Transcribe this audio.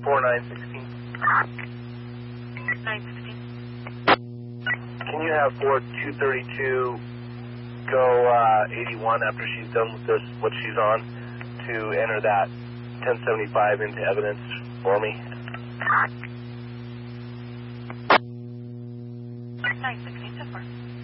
4916. 916. Can you have Ford 232 go 81 after she's done with this, what she's on, to enter that 1075 into evidence for me? 916, so far.